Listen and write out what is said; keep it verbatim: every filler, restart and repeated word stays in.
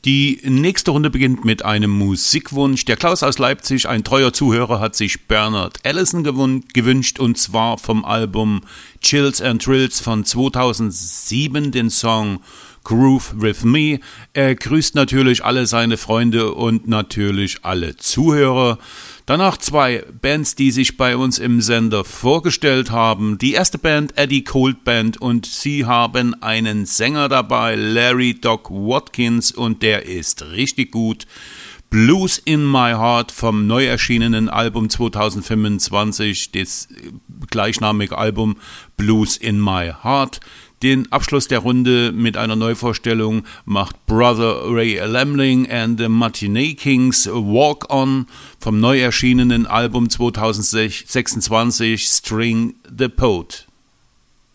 Die nächste Runde beginnt mit einem Musikwunsch. Der Klaus aus Leipzig, ein treuer Zuhörer, hat sich Bernard Allison gewünscht, und zwar vom Album Chills and Thrills von zweitausendsieben den Song Groove With Me. Er grüßt natürlich alle seine Freunde und natürlich alle Zuhörer. Danach zwei Bands, die sich bei uns im Sender vorgestellt haben. Die erste Band, Eddie Cold Band, und sie haben einen Sänger dabei, Larry Doc Watkins, und der ist richtig gut. Blues in My Heart vom neu erschienenen Album zweitausendfünfundzwanzig, das gleichnamige Album Blues in My Heart. Den Abschluss der Runde mit einer Neuvorstellung macht Brother Ray Lamling and the Matinee Kings Walk On vom neu erschienenen Album zweitausendsechsundzwanzig String the Poet.